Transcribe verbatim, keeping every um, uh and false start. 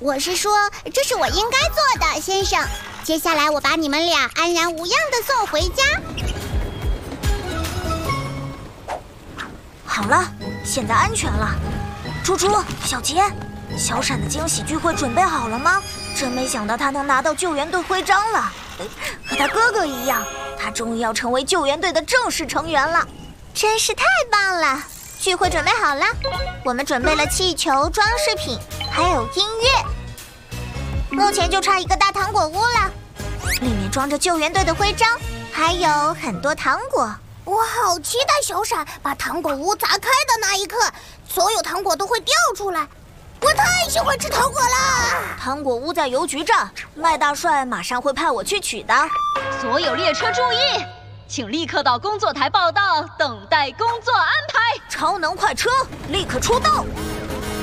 我是说，这是我应该做的，先生。接下来我把你们俩安然无恙地送回家。 好了，现在安全了。猪猪、小杰，小闪的惊喜聚会准备好了吗？真没想到他能拿到救援队徽章了，和他哥哥一样，他终于要成为救援队的正式成员了， 真是太棒了！聚会准备好了，我们准备了气球、装饰品，还有音乐。目前就差一个大糖果屋了，里面装着救援队的徽章，还有很多糖果。 我好期待小闪把糖果屋砸开的那一刻，所有糖果都会掉出来。我太喜欢吃糖果了！ 糖果屋在邮局站，麦大帅马上会派我去取的。 所有列车注意，请立刻到工作台报到，等待工作安排。 超能快车立刻出动！